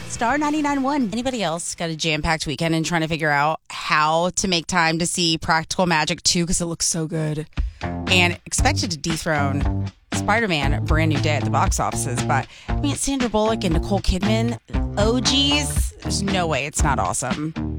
Star 99.1. Anybody else got a jam-packed weekend and trying to figure out how to make time to see Practical Magic 2 because it looks so good? And expected to dethrone Spider-Man A Brand New Day at the box offices. But, I mean, Sandra Bullock and Nicole Kidman, OGs, there's no way it's not awesome.